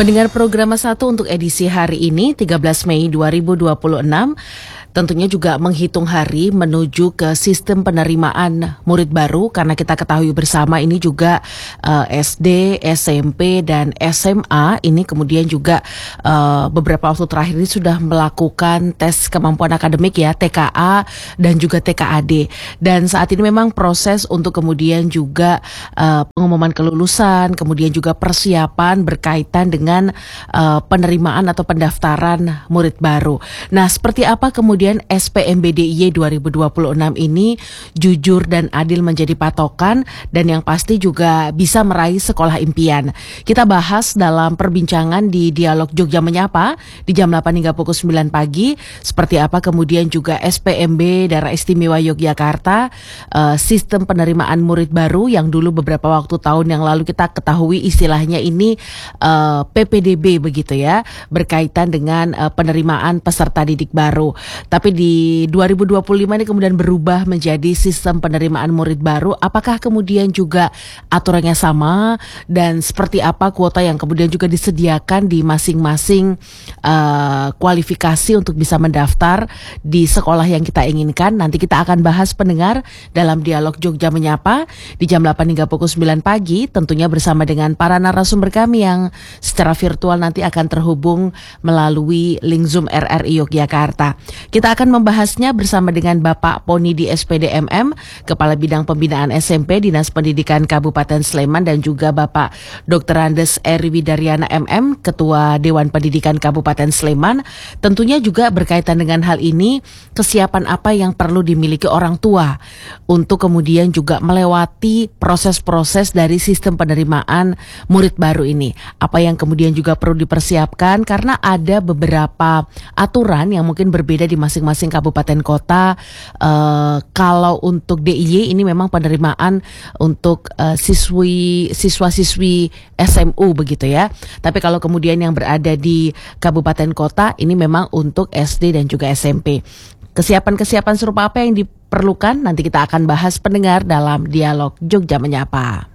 Pendengar program satu untuk edisi hari ini 13 Mei 2026 tentunya juga menghitung hari menuju ke sistem penerimaan murid baru, karena kita ketahui bersama ini juga SD, SMP, dan SMA ini kemudian juga beberapa waktu terakhir ini sudah melakukan tes kemampuan akademik ya, TKA dan juga TKAD, dan saat ini memang proses untuk kemudian juga pengumuman kelulusan, kemudian juga persiapan berkaitan dengan penerimaan atau pendaftaran murid baru. Nah, seperti apa kemudian SPMBDIY 2026 ini jujur dan adil menjadi patokan dan yang pasti juga bisa meraih sekolah impian. Kita bahas dalam perbincangan di Dialog Jogja Menyapa di jam 8 hingga pukul 9 pagi. Seperti apa kemudian juga SPMB Daerah Istimewa Yogyakarta, sistem penerimaan murid baru yang dulu beberapa waktu tahun yang lalu kita ketahui istilahnya ini PPDB begitu ya, berkaitan dengan penerimaan peserta didik baru. Tapi di 2025 ini kemudian berubah menjadi sistem penerimaan murid baru. Apakah kemudian juga aturannya sama dan seperti apa kuota yang kemudian juga disediakan di masing-masing kualifikasi untuk bisa mendaftar di sekolah yang kita inginkan? Nanti kita akan bahas pendengar dalam Dialog Jogja Menyapa di jam 8 hingga pukul 9 pagi, tentunya bersama dengan para narasumber kami yang secara virtual nanti akan terhubung melalui link Zoom RRI Yogyakarta. Kita akan membahasnya bersama dengan Bapak Poni di SPDMM, Kepala Bidang Pembinaan SMP Dinas Pendidikan Kabupaten Sleman, dan juga Bapak Dr. Andes Erwi Daryana MM, Ketua Dewan Pendidikan Kabupaten Sleman. Tentunya juga berkaitan dengan hal ini, kesiapan apa yang perlu dimiliki orang tua untuk kemudian juga melewati proses-proses dari sistem penerimaan murid baru ini. Apa yang kemudian juga perlu dipersiapkan, karena ada beberapa aturan yang mungkin berbeda di masing-masing kabupaten kota. Kalau untuk DIY ini memang penerimaan untuk siswa-siswi SMU begitu ya. Tapi kalau kemudian yang berada di kabupaten kota ini memang untuk SD dan juga SMP. Kesiapan-kesiapan serupa apa yang diperlukan nanti kita akan bahas pendengar dalam Dialog Jogja Menyapa.